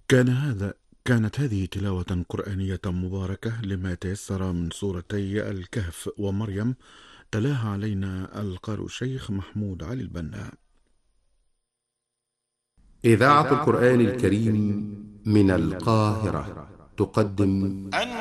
كان هذا كانت هذه تلاوة قرآنية مباركة لما تيسر من سورتي الكهف ومريم، تلاها علينا القارئ الشيخ محمود علي البنا. إذاعة القرآن الكريم من القاهرة تقدم